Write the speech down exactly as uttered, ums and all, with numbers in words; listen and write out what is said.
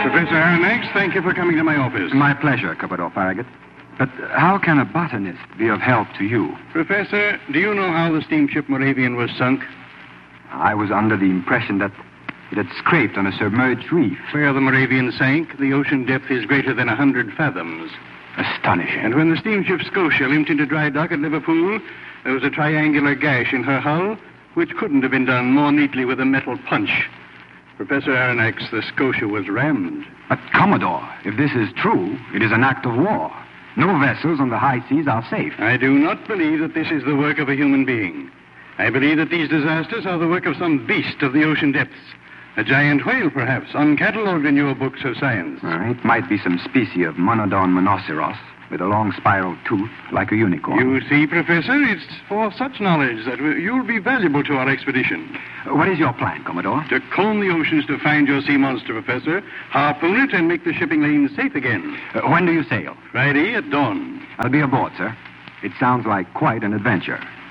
Professor Aronnax, thank you for coming to my office. My pleasure, Commodore Farragut. But how can a botanist be of help to you? Professor, do you know how the steamship Moravian was sunk? I was under the impression that it had scraped on a submerged reef. Where the Moravian sank, the ocean depth is greater than a hundred fathoms. Astonishing. And when the steamship Scotia limped into dry dock at Liverpool, there was a triangular gash in her hull, which couldn't have been done more neatly with a metal punch. Professor Aronnax, the Scotia was rammed. But, Commodore, if this is true, it is an act of war. No vessels on the high seas are safe. I do not believe that this is the work of a human being. I believe that these disasters are the work of some beast of the ocean depths. A giant whale, perhaps, uncatalogued in your books of science. Uh, it might be some species of monodon monoceros with a long spiral tooth like a unicorn. You see, Professor, it's for such knowledge that you'll be valuable to our expedition. Uh, what is your plan, Commodore? To comb the oceans to find your sea monster, Professor, harpoon it, and make the shipping lanes safe again. Uh, when do you sail? Friday at dawn. I'll be aboard, sir. It sounds like quite an adventure.